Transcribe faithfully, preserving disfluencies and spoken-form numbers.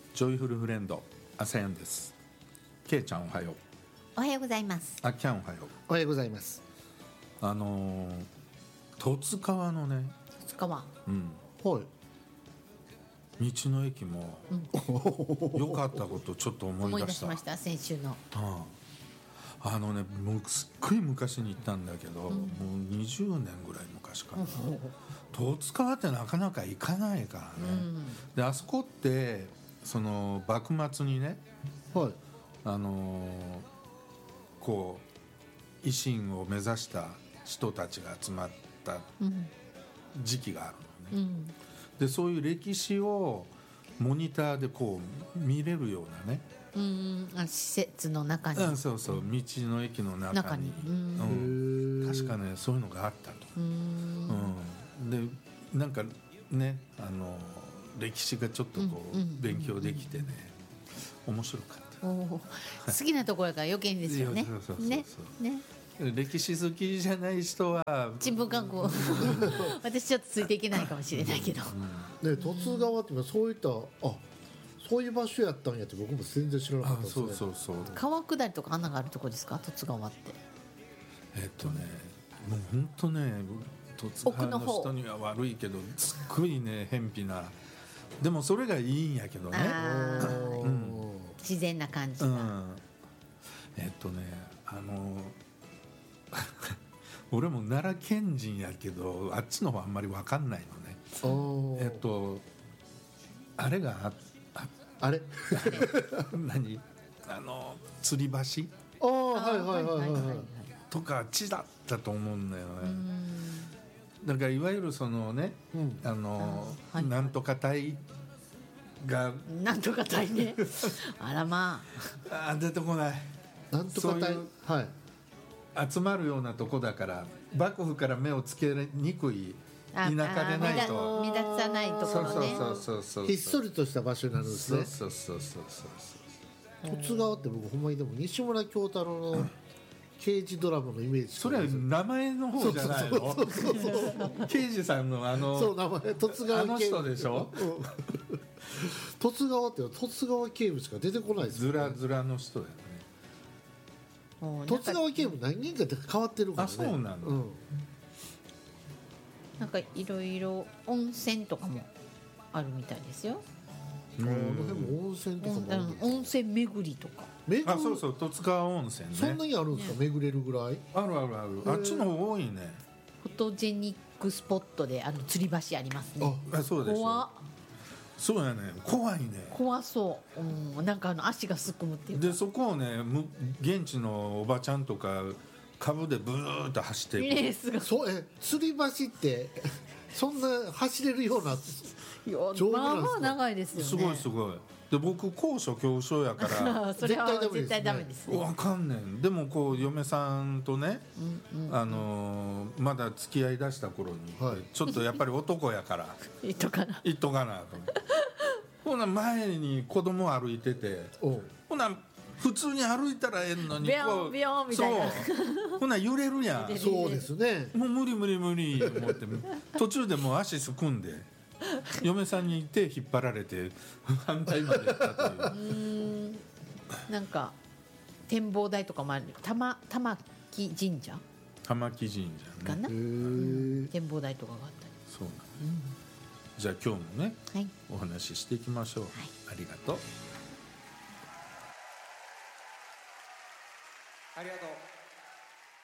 ジョイフルフレンドアサヤンです。ケイちゃんおはよう。 おはようございます。 あきゃんおはよう。 おはようございます。 あのー、十津川のね、 十津川、 うん、 はい。 道の駅も良かったことちょっと思思い出い出し。 したました。先週のああ、あのね、もうすっごい昔に行ったんだけど、うん、もうにじゅうねんぐらい昔かな。十津川ってなかなか行かないからね、うん、であそこってその幕末にね、 はい、 あのー、こう維新を目指した人たちが集まった時期があるのね、うん、でそういう歴史をモニターでこう見れるようなね、 うん、あ施設の中に、 うん、そうそう、道の駅の中に、 中に、うんうん、確かねそういうのがあったと、うん、でなんかね、あの歴史がちょっとこう、うん、勉強できてね、面白かった。 お好きなところが余計にですよね。ねね。 歴史好きじゃない人はちんぷんかんこ私ちょっとついていけないかもしれないけど、 うん、ね、十津川ってそういった、あ、そういう場所やったんやって僕も全然知らなかったですね。 そうそうそう、 川下りとか穴があるところですか、十津川って。 えっとね、もう本当ね、十津川の人には悪いけどすっごいね偏僻な、でもそれがいいんやけどね、 うん、自然な感じが、うん、 えっとね、あの俺も奈良県人やけどあっちの方あんまり分かんないのね。えっとあれが あ, あ, あれ何あの吊り橋、 あ、はいはいはいはい、はい、 とかあっちだったと思うんだよね。だからいわゆるそのね、うん、あのあ、はい、なんとか隊がなんとか隊ねあらまあ、あ出てこない、 なんとか隊、はい、 集まるようなとこだから幕府から目をつけにくい田舎でないと目立たないところね。 そうそうそうそう、 ひっそりとした場所になるんですね。 そうそうそうそうそう。 十津川って僕ほんまにでも西村京太郎の刑事ドラマのイメージ。 それは名前の方じゃないの？刑事さんのあの、 そう名前十津川あの人でしょ？ 十津川って十津川警部しか出てこないですよね。 ずらずらの人だよね。十津川警部何人かで変わってるからね。 あ、そうなんだ。うん、 なんかいろいろ温泉とかもあるみたいですよ。 うん、でも温泉とかもあるんですか。 温泉巡りとか。 あ、そうそう、十津川温泉ね。 そんなにあるんですか、ね、巡れるぐらい。 あるあるある。あっちの方多いね。 フォトジェニックスポットであの吊り橋ありますね。 あ、そうでしょ。怖っ。そうやね、怖いね。 怖そう、うん、なんかあの足がすくむっていうか。 でそこをね、現地のおばちゃんとか株でブーッと走っていく。 えすごい。 そう、え吊り橋ってそんな走れるような丈夫なんですか。まあまあ長いですよね。 すごいすごい。で僕高所恐怖症やからそれは絶対ダメですね。 わかんねん。でもこう嫁さんとね、うんうん、あのー、まだ付き合いだした頃に、はい、ちょっとやっぱり男やから行っとかな行っとかなと思ってほな前に子供歩いてて、ほな普通に歩いたらええのに、 ビヨンビヨンみたいな、 ほな揺れるやん。 そうですね。 もう無理無理無理思って途中でもう足すくんで嫁さんに手引っ張られて反対まで行ったという。うーん、なんか展望台とかもある。玉玉木神社玉木神社かな、うん、展望台とかがあったり。 そうなの、うん、じゃあ今日もね、はい、お話ししていきましょう、はい、ありがとう。 ありがとう。